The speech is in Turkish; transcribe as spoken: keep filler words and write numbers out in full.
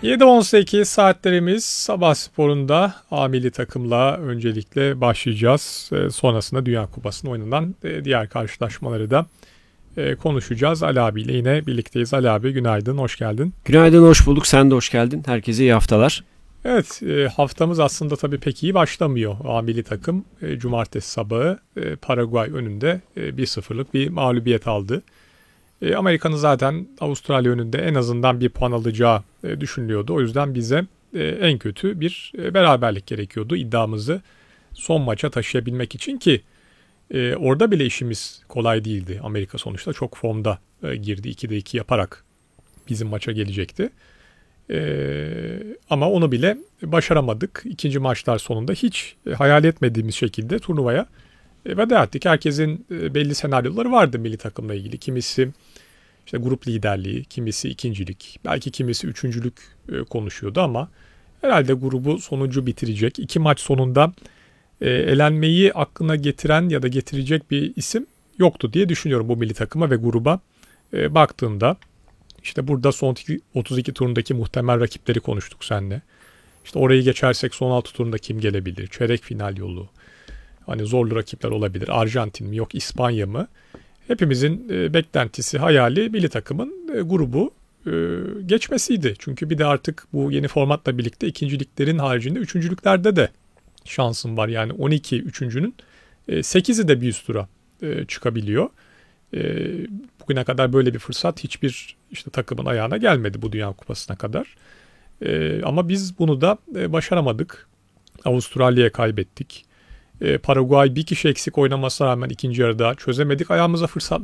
yedi on sekiz saatlerimiz sabah sporunda A milli takımla öncelikle başlayacağız. E, sonrasında Dünya Kupası'nın oynanan e, diğer karşılaşmaları da e, konuşacağız. Ali abiyle yine birlikteyiz. Ali abi günaydın, hoş geldin. Günaydın, hoş bulduk. Sen de hoş geldin. Herkese iyi haftalar. Evet, e, haftamız aslında tabii pek iyi başlamıyor. A milli takım e, cumartesi sabahı e, Paraguay önünde e, bir sıfırlık bir mağlubiyet aldı. E, Amerika'nın zaten Avustralya önünde en azından bir puan alacağı e, düşünülüyordu. O yüzden bize e, en kötü bir e, beraberlik gerekiyordu iddiamızı son maça taşıyabilmek için ki e, orada bile işimiz kolay değildi. Amerika sonuçta çok formda e, girdi. ikide iki yaparak bizim maça gelecekti. E, ama onu bile başaramadık. İkinci maçlar sonunda hiç e, hayal etmediğimiz şekilde turnuvaya e, veda ettik. Herkesin e, belli senaryoları vardı milli takımla ilgili. Kimisi işte grup liderliği, kimisi ikincilik, belki kimisi üçüncülük e, konuşuyordu ama herhalde grubu sonuncu bitirecek. İki maç sonunda e, elenmeyi aklına getiren ya da getirecek bir isim yoktu diye düşünüyorum bu milli takıma ve gruba e, baktığımda. İşte burada son otuz iki turundaki muhtemel rakipleri konuştuk seninle. İşte orayı geçersek son altı turunda kim gelebilir? Çeyrek final yolu. Hani zorlu rakipler olabilir. Arjantin mi yok İspanya mı? Hepimizin e, beklentisi, hayali milli takımın e, grubu e, geçmesiydi. Çünkü bir de artık bu yeni formatla birlikte ikinciliklerin haricinde üçüncülüklerde de şansım var. Yani on iki üçüncünün e, sekizi de bir üst tura e, çıkabiliyor. E, bugüne kadar böyle bir fırsat hiçbir işte takımın ayağına gelmedi bu Dünya Kupası'na kadar. E, ama biz bunu da e, başaramadık. Avustralya'ya kaybettik. E, Paraguay bir kişi eksik oynamasına rağmen ikinci yarıda çözemedik. Ayağımıza fırsat